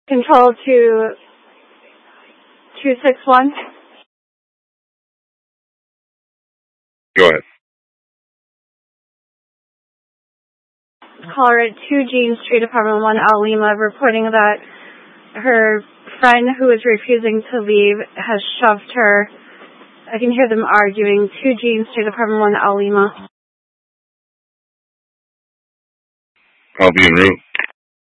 Control to 261. Go ahead. Caller at 2 Jean Street, Apartment 1, Al Lima, reporting that her friend who is refusing to leave has shoved her. I can hear them arguing. 2 Jean Street, Apartment 1, Al Lima. I'll be en route.